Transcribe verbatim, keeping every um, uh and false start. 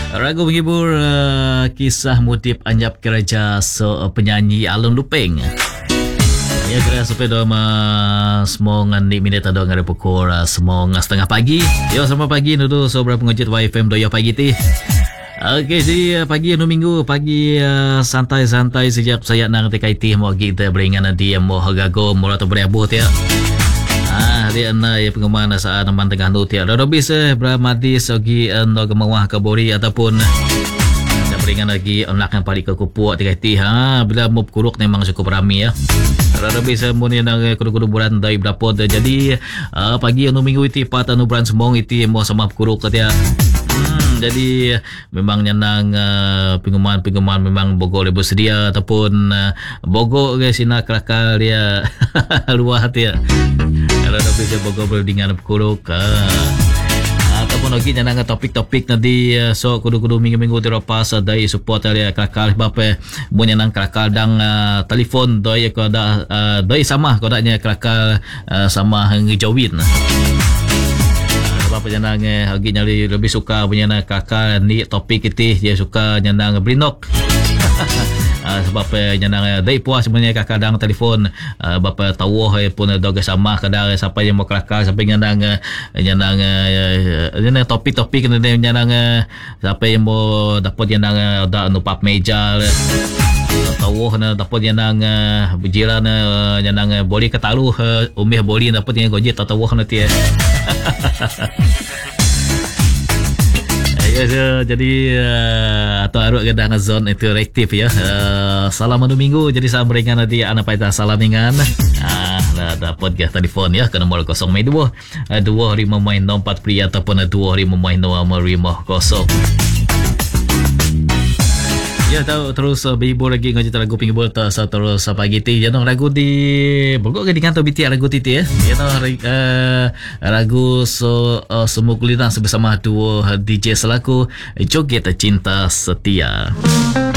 Ragu menghibur uh, kisah motif Anyap Keraja so, uh, penyanyi Alun Lupeng. Ya kira sampai dua semong ni minit ada ngare pukul semong setengah pagi. Yo selamat pagi nudu sobra pengojit Y F M doya pagi ti. Okey jadi pagi anu minggu pagi uh, santai-santai sejak saya nang tekai ti mo kita beringan nanti mo gago mo atau berabuh ya. Ah dia na ya pengumuman saat teman tengah tu tiada dobis eh bramadi sogi ando gemawah kabori ataupun beringan lagi anak yang paling ke kupuk tekai ti ha bila mau kuruk memang cukup ramai ya. Rada bisa muni nang kudu-kudu bulan dari berapa jadi uh, pagi anu minggu itu pat anu bulan semong itu mau sama kuruk dia. Hmm, jadi memang nyanang uh, pengumuman-pengumuman memang bogo lebih sedia ataupun uh, bogo guys sina kelakal dia luah dia. Rada bisa bogo berdingan kuruk uh. ataupun lagi nyanang topik-topik nanti uh, so kudu-kudu minggu-minggu terlepas uh, dari support dia kelakal bape mun nyanang kelakal dang uh, telefon doi ko da uh, doi sama ko daknya kelakal uh, sama ngejawin apa nyanang lagi nyali lebih suka punya kelakal ni topik itu dia suka nyanang brinok. Uh, sebab uh, nyanang dai puas sebenarnya kadang telefon uh, bapa tahu uh, pun doga sama kadang siapa yang mau kelakar sampai nyanang uh, nyanang uh, uh, topik-topik nyanang uh, siapa yang mau dapat nyanang uh, ada nupap meja uh, tahu na dapat nyanang uh, berjiran uh, nyanang uh, boleh ketalu uh, umih boleh dapat yang gojit tahu nanti uh. Ya, jadi uh, atau aruk kadang zone interaktif ya. Uh, salam anu minggu jadi saya beringan nanti anak paita salam dengan ah dah dapat ke telefon ya ke nombor kosong dua dua lima empat pria ataupun dua lima lima kosong. Ya tahu terus uh, bibu lagi ngaji lagu pinggir ta sa terus sa pagi ti jangan lagu di bogok ke dengan to biti lagu ti ya ya uh, lagu so uh, semua kulitan bersama dua D J selaku Joget Cinta Setia.